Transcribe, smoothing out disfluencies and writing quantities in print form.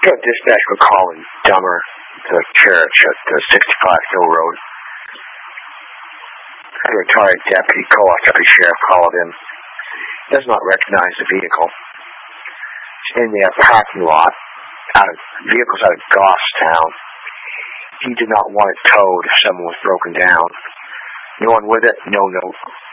Dispatch were calling Dummer, the church at the 65 Hill Road. A retired deputy, co-op deputy sheriff called in. He does not recognize the vehicle. It's in their parking lot. Vehicles out of Goffstown. He did not want it towed if someone was broken down. No one with it, no note.